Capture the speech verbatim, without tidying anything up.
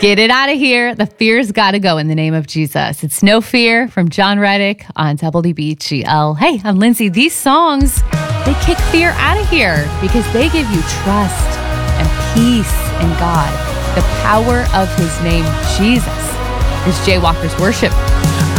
Get it out of here. The fear's got to go in the name of Jesus. It's No Fear from John Reddick on W B G L. Hey, I'm Lindsay. These songs, they kick fear out of here because they give you trust and peace in God, the power of his name, Jesus. It's Jay Walker's Worship.